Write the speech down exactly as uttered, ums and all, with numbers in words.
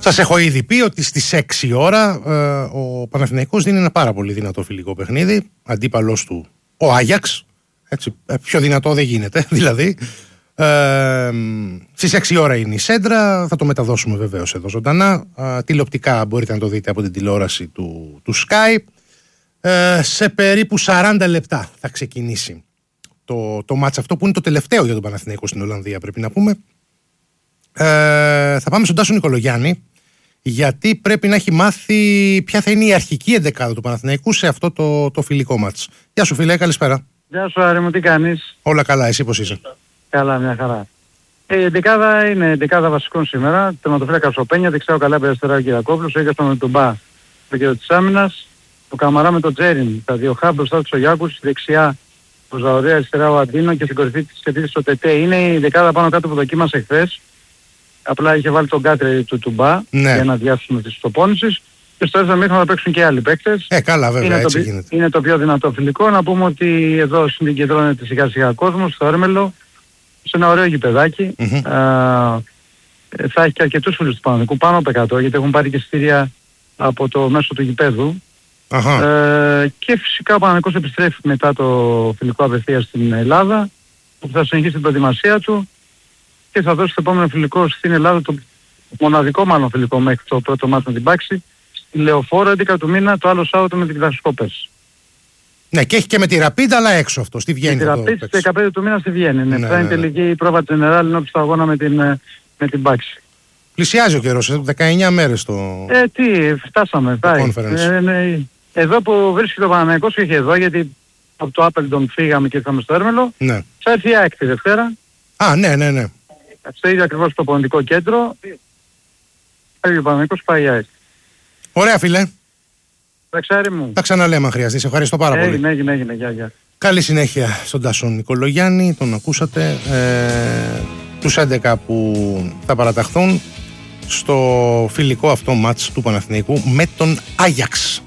Σας έχω ήδη πει ότι στις έξι ώρα ε, ο Παναθηναϊκός δίνει ένα πάρα πολύ δυνατό φιλικό παιχνίδι. Αντίπαλος του ο Άγιαξ. Έτσι, πιο δυνατό δεν γίνεται δηλαδή. Ε, στις έξι ώρα είναι η Σέντρα. Θα το μεταδώσουμε βεβαίως εδώ ζωντανά. ε, Τηλεοπτικά μπορείτε να το δείτε από την τηλεόραση του, του Sky. ε, Σε περίπου σαράντα λεπτά θα ξεκινήσει το, το μάτς αυτό, που είναι το τελευταίο για τον Παναθηναϊκό στην Ολλανδία, πρέπει να πούμε. ε, Θα πάμε στον Τάσο Νικολογιάννη, γιατί πρέπει να έχει μάθει ποια θα είναι η αρχική εντεκάδα του Παναθηναϊκού σε αυτό το, το φιλικό μάτς. Γεια σου φίλε, καλησπέρα. Γεια σου Άρη μου, τι κάνεις? Όλα καλά, εσύ πώς είσαι? Καλά, μια χαρά. Ε, η εντεκάδα είναι εντεκάδα βασικών σήμερα. Τερματοφύλακας ο Πένια, δεξιά ο Καλάμπη, αριστερά ο Κυριακόπουλος, ο Ήγαστον με τον Μπα, το κέντρο της άμυνας, ο Καμαρά με τον Τζέριν, τα δύο χάμπ, μπροστά τους ο Γιάκους, δεξιά ο Ζαωρέα, αριστερά ο Αντίνο και στην κορυφή της επίθεσης ο Τετέ. Είναι η εντεκάδα πάνω κάτω που δοκίμασε χθες. Απλά είχε βάλει τον Κάτρε του Τουμπά ναι. για να διάσουμε τις προπόνησεις. Και στο δεύτερο μήχρονο θα παίξουν και άλλοι παίκτες. Ε, καλά, βέβαια, είναι έτσι το, γίνεται. Είναι το πιο δυνατό φιλικό. Να πούμε ότι εδώ συγκεντρώνεται σιγά σιγά κόσμος, στο Έρμελο, σε ένα ωραίο γηπεδάκι. Mm-hmm. Α, θα έχει και αρκετούς φίλους του Παναθηναϊκού, πάνω από εκατό, γιατί έχουν πάρει και εισιτήρια από το μέσο του γηπέδου. Uh-huh. Ε, και φυσικά ο Παναθηναϊκός επιστρέφει μετά το φιλικό απευθείας στην Ελλάδα, που θα συνεχίσει την προετοιμασία του και θα δώσει το επόμενο φιλικό στην Ελλάδα, το μοναδικό μάλλον φιλικό μέχρι το πρώτο μάτι με την Πάξη, στη Λεωφόρο έντεκα του μήνα, το άλλο Σάββατο με την Κλασικόπες. Ναι, και έχει και με τη Ραπίντ, αλλά έξω αυτό, στη Βιέννη. Τη Ραπίντ στις δεκαπέντε του μήνα στη Βιέννη. Ναι, ναι, θα είναι ναι, τελική η πρόβα Τζενεράλ ενώ στο αγώνα με την, με την Πάξη. Πλησιάζει ο καιρός, δεκαεννιά μέρες το... Ε, τι, φτάσαμε, πάει. Ε, ναι, εδώ που βρίσκεται ο Παναθηναϊκός και εδώ, γιατί από το Άπελντον φύγαμε και ήρθαμε στο Έρμελο, ναι. Θα έρθει η ΑΕΚ τη Δευτέρα. Α, ναι, ναι, ναι. Στο ίδιο ακριβώς το πονητικό κέντρο. Πάει ο Παναθηναϊκός, πάει η ΑΕΚ. Ωραία φίλε. Εξάρι μου. Τα ξαναλέμε αν χρειαστεί. Σε ευχαριστώ πάρα έγινε, πολύ. Έγινε, έγινε, γεια, γεια. Καλή συνέχεια στον Τάσο Νικολογιάννη, τον ακούσατε. Ε, τους έντεκα που θα παραταχθούν στο φιλικό αυτό μάτς του Παναθηναϊκού με τον Άγιαξ.